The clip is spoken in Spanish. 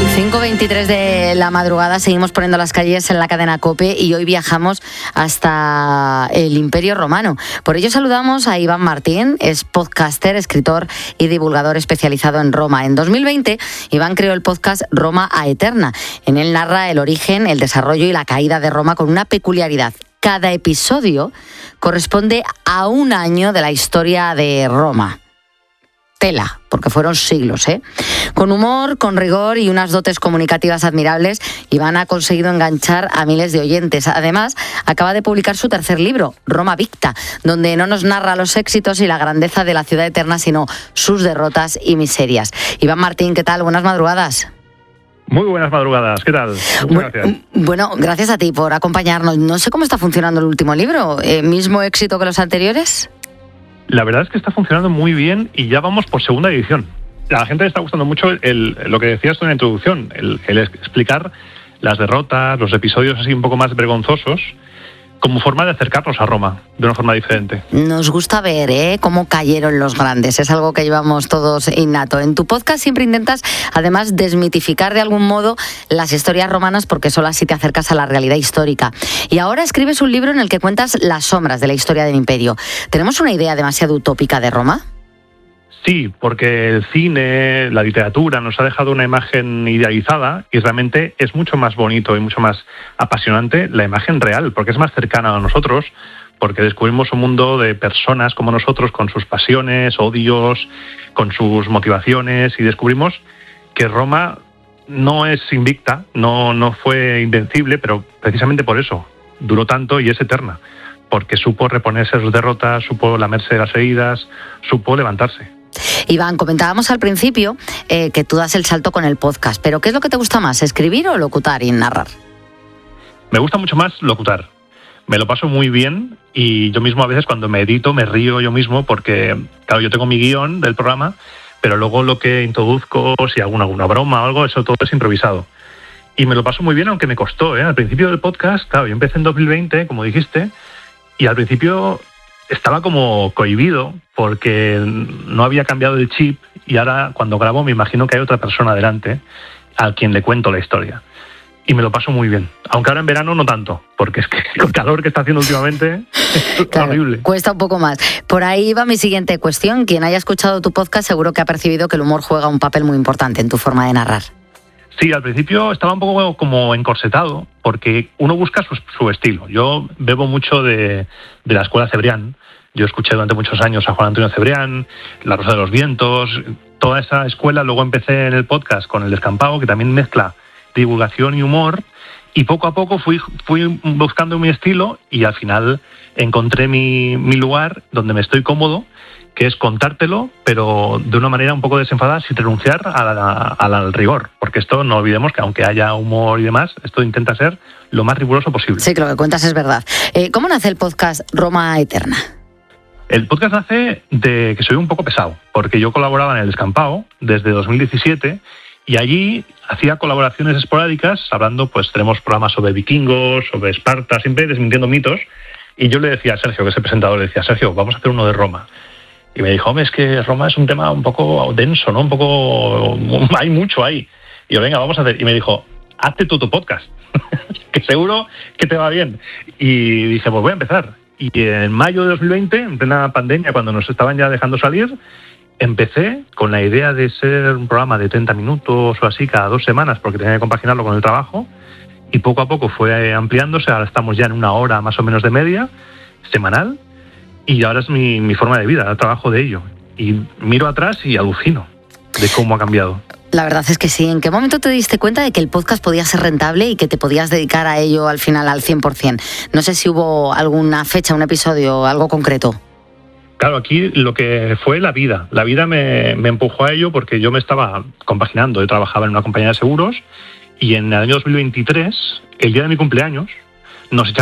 5:23 de la madrugada, seguimos poniendo las calles en la cadena COPE y hoy viajamos hasta el Imperio Romano. Por ello saludamos a Iván Martín, es podcaster, escritor y divulgador especializado en Roma. En 2020, Iván creó el podcast Roma Aeterna. En él narra el origen, el desarrollo y la caída de Roma con una peculiaridad. Cada episodio corresponde a un año de la historia de Roma. Tela, porque fueron siglos, ¿eh? Con humor, con rigor y unas dotes comunicativas admirables, Iván ha conseguido enganchar a miles de oyentes. Además, acaba de publicar su tercer libro, Roma Victa, donde no nos narra los éxitos y la grandeza de la ciudad eterna, sino sus derrotas y miserias. Iván Martín, ¿qué tal? Buenas madrugadas. Muy buenas madrugadas, ¿qué tal? Muchas gracias. Bueno, gracias a ti por acompañarnos. No sé cómo está funcionando el último libro. ¿Mismo éxito que los anteriores? La verdad es que está funcionando muy bien y ya vamos por segunda edición. A la gente le está gustando mucho lo que decías tú en la introducción, el explicar las derrotas, los episodios así un poco más vergonzosos, como forma de acercarnos a Roma de una forma diferente. Nos gusta ver cómo cayeron los grandes, es algo que llevamos todos innato. En tu podcast siempre intentas, además, desmitificar de algún modo las historias romanas porque solo así te acercas a la realidad histórica. Y ahora escribes un libro en el que cuentas las sombras de la historia del imperio. ¿Tenemos una idea demasiado utópica de Roma? Sí, porque el cine, la literatura nos ha dejado una imagen idealizada y realmente es mucho más bonito y mucho más apasionante la imagen real, porque es más cercana a nosotros, porque descubrimos un mundo de personas como nosotros con sus pasiones, odios, con sus motivaciones y descubrimos que Roma no es invicta, no fue invencible, pero precisamente por eso duró tanto y es eterna, porque supo reponerse de sus derrotas, supo lamerse las heridas, supo levantarse. Iván, comentábamos al principio que tú das el salto con el podcast, pero ¿qué es lo que te gusta más, escribir o locutar y narrar? Me gusta mucho más locutar. Me lo paso muy bien y yo mismo a veces cuando me edito me río yo mismo porque, claro, yo tengo mi guión del programa, pero luego lo que introduzco, si hago alguna broma o algo, eso todo es improvisado. Y me lo paso muy bien, aunque me costó, ¿eh? Al principio del podcast, claro, yo empecé en 2020, como dijiste, y al principio estaba como cohibido porque no había cambiado el chip y ahora cuando grabo me imagino que hay otra persona delante a quien le cuento la historia. Y me lo paso muy bien. Aunque ahora en verano no tanto, porque es que el calor que está haciendo últimamente es claro, horrible. Cuesta un poco más. Por ahí va mi siguiente cuestión. Quien haya escuchado tu podcast seguro que ha percibido que el humor juega un papel muy importante en tu forma de narrar. Sí, al principio estaba un poco como encorsetado, porque uno busca su estilo. Yo bebo mucho de la escuela Cebrián. Yo escuché durante muchos años a Juan Antonio Cebrián, La Rosa de los Vientos, toda esa escuela. Luego empecé en el podcast con El Descampado, que también mezcla divulgación y humor, y poco a poco fui buscando mi estilo y al final encontré mi lugar donde me estoy cómodo, que es contártelo, pero de una manera un poco desenfadada, sin renunciar al rigor, porque esto no olvidemos que aunque haya humor y demás, esto intenta ser lo más riguroso posible. Sí, que lo que cuentas es verdad. ¿Cómo nace el podcast Roma Eterna? El podcast nace de que soy un poco pesado, porque yo colaboraba en El Descampado desde 2017 y allí hacía colaboraciones esporádicas, hablando, pues tenemos programas sobre vikingos, sobre Esparta, siempre desmintiendo mitos, y yo le decía a Sergio, que es el presentador, le decía, Sergio, vamos a hacer uno de Roma. Y me dijo, hombre, es que Roma es un tema un poco denso, ¿no? Un poco... hay mucho ahí. Y yo, venga, vamos a hacer. Y me dijo, hazte tú tu podcast, que seguro que te va bien. Y dije, pues voy a empezar. Y en mayo de 2020, en plena pandemia, cuando nos estaban ya dejando salir, empecé con la idea de ser un programa de 30 minutos o así cada 2 semanas, porque tenía que compaginarlo con el trabajo, y poco a poco fue ampliándose. Ahora estamos ya en 1 hora más o menos de media, semanal, y ahora es mi forma de vida, trabajo de ello. Y miro atrás y alucino de cómo ha cambiado. La verdad es que sí. ¿En qué momento te diste cuenta de que el podcast podía ser rentable y que te podías dedicar a ello al final al 100%? No sé si hubo alguna fecha, un episodio, algo concreto. Claro, aquí lo que fue la vida. La vida me empujó a ello porque yo me estaba compaginando. Yo trabajaba en una compañía de seguros y en el año 2023, el día de mi cumpleaños, nos echamos